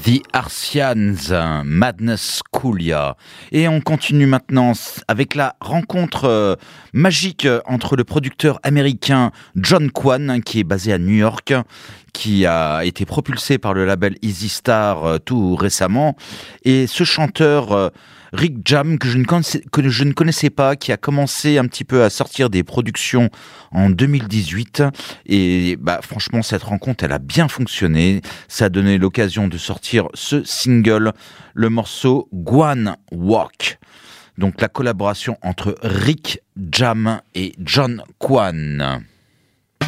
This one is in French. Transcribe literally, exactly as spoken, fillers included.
The Arsians, Madness Schoolia. Et on continue maintenant avec la rencontre euh, magique entre le producteur américain John Quan, qui est basé à New York, qui a été propulsé par le label Easy Star euh, tout récemment, et ce chanteur euh, Rick Jam, que je, ne connaissais, que je ne connaissais pas, qui a commencé un petit peu à sortir des productions en deux mille dix-huit. Et bah, franchement, cette rencontre, elle a bien fonctionné. Ça a donné l'occasion de sortir ce single, le morceau Guan Walk. Donc la collaboration entre Rick Jam et John Quan.